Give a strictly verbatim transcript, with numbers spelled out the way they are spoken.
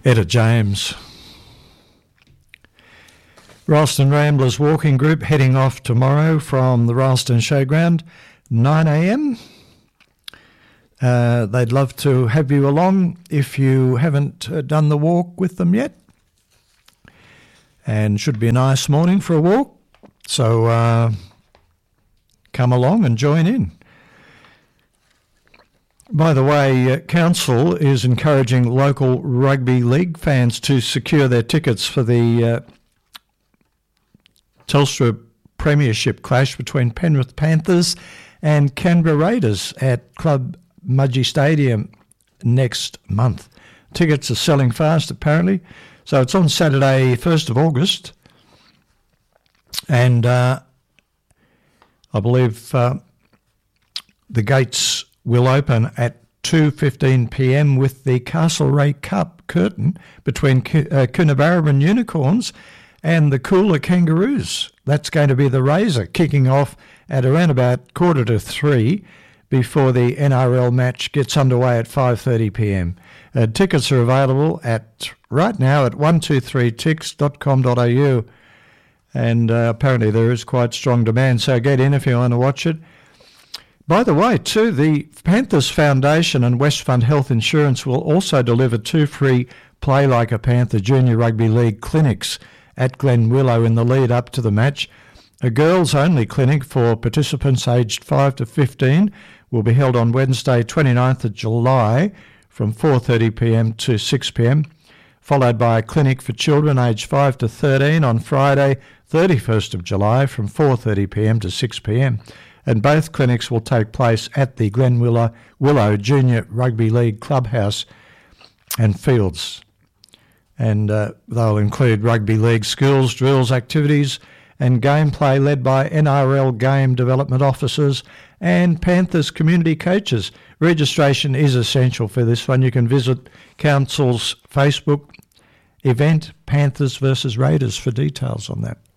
Etta James. Ralston Ramblers Walking Group heading off tomorrow from the Ralston Showground, nine a m. Uh, they'd love to have you along if you haven't uh, done the walk with them yet. And should be a nice morning for a walk. So uh, come along and join in. By the way, uh, Council is encouraging local rugby league fans to secure their tickets for the uh, Telstra Premiership clash between Penrith Panthers and Canberra Raiders at Club Mudgee Stadium next month. Tickets are selling fast, apparently. So it's on Saturday, first of August. And uh, I believe uh, the gates will open at two fifteen p m with the Castlereagh Cup curtain between uh, Coonabarabran Unicorns and the Coolah Kangaroos. That's going to be the Razor, kicking off at around about quarter to three before the N R L match gets underway at five thirty p m. Uh, tickets are available at right now at one two three ticks dot com dot a u, and uh, apparently there is quite strong demand, so get in if you want to watch it. By the way, too, the Panthers Foundation and Westfund Health Insurance will also deliver two free Play Like a Panther Junior Rugby League clinics at Glenwillow in the lead up to the match. A girls-only clinic for participants aged five to fifteen will be held on Wednesday, twenty-ninth of July from four thirty p m to six p m, followed by a clinic for children aged five to thirteen on Friday, thirty-first of July from four thirty p m to six p m. And both clinics will take place at the Glenwillow Willow Junior Rugby League Clubhouse and Fields. And uh, they'll include rugby league skills, drills, activities and gameplay led by N R L game development officers and Panthers community coaches. Registration is essential for this one. You can visit Council's Facebook event, Panthers versus Raiders, for details on that.